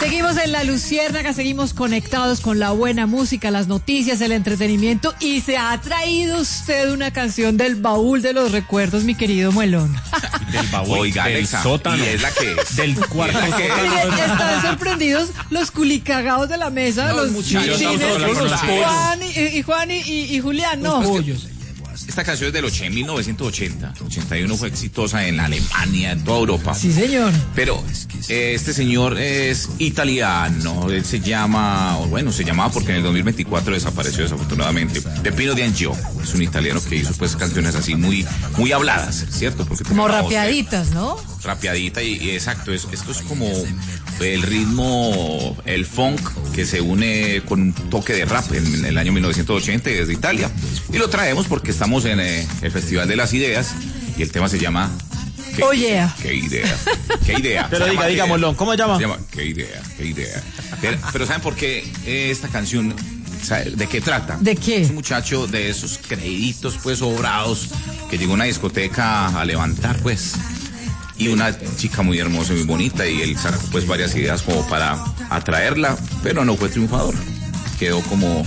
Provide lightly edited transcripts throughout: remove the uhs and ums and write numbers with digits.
Seguimos en La Luciérnaga, seguimos conectados con la buena música, las noticias, el entretenimiento, y se ha traído usted una canción del baúl de los recuerdos, mi querido Muelón. Del baúl, oiga, del Alexa, sótano. y es la que es. Del cuarto Es la que es. sótano. Están sorprendidos los culicagados de la mesa, No, los muchachos, chichines, Juan y Julián, no. Esta canción es del 1980, 81 fue exitosa en Alemania, en toda Europa. Sí, señor. Pero este señor es italiano, él se llamaba porque en el 2024 desapareció desafortunadamente. Peppino D'Angio, es un italiano que hizo pues canciones así muy habladas, ¿cierto? Porque como rapeaditas, ¿no? Rapeadita y exacto, esto es como el ritmo, el funk que se une con un toque de rap en el año 1980 desde Italia. Y lo traemos porque estamos en el Festival de las Ideas y el tema se llama Oh yeah. ¿Qué idea? ¿Qué idea? Pero digámoslo, ¿cómo se llama? Se llama ¿Qué idea? ¿Qué idea? Pero ¿saben por qué esta canción? ¿De qué trata? ¿De qué? Es un muchacho de esos créditos pues sobrados que llegó a una discoteca a levantar pues, y una chica muy hermosa y muy bonita, y él sacó pues varias ideas como para atraerla, pero no fue triunfador. Quedó como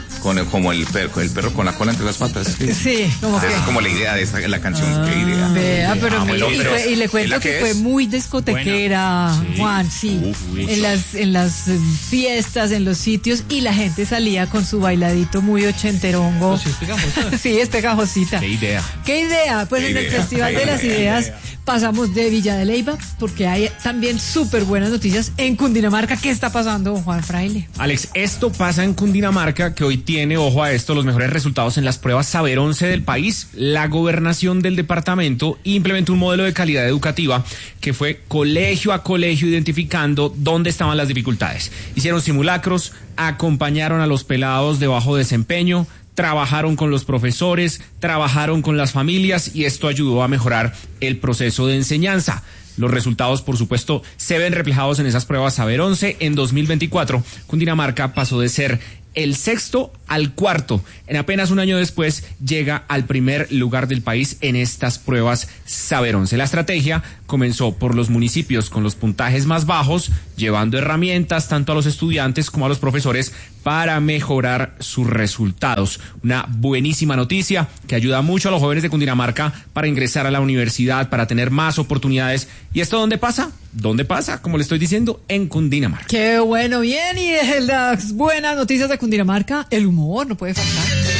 el perro con la cola entre las patas. Sí, como que. Es como la idea de la canción. ¿Qué idea? Vea, pero y le cuento que fue muy discotequera, buena. Sí. Juan, sí. En las fiestas, en los sitios, y la gente salía con su bailadito muy ochenterongo. Sí, es pegajosa. Sí, es pegajosita. ¿Qué idea? ¿Qué idea? Pues ¿Qué en el idea? Festival ¿Qué de las idea? Ideas pasamos de Villa de Leyva, porque hay también súper buenas noticias en Cundinamarca. ¿Qué está pasando, Juan Fraile? Alex, esto pasa en Cundinamarca, que hoy tiene, ojo a esto, los mejores resultados en las pruebas Saber 11 del país. La gobernación del departamento implementó un modelo de calidad educativa que fue colegio a colegio identificando dónde estaban las dificultades. Hicieron simulacros, acompañaron a los pelados de bajo desempeño, trabajaron con los profesores, trabajaron con las familias, y esto ayudó a mejorar el proceso de enseñanza. Los resultados, por supuesto, se ven reflejados en esas pruebas Saber 11. En 2024, Cundinamarca pasó de ser el sexto al cuarto. En apenas un año después, llega al primer lugar del país en estas pruebas Saber 11. La estrategia comenzó por los municipios con los puntajes más bajos, llevando herramientas tanto a los estudiantes como a los profesores para mejorar sus resultados. Una buenísima noticia que ayuda mucho a los jóvenes de Cundinamarca para ingresar a la universidad, para tener más oportunidades. ¿Y esto dónde pasa? ¿Dónde pasa? Como le estoy diciendo, en Cundinamarca. Qué bueno, bien, y de las buenas noticias de Cundinamarca, el humor no puede faltar.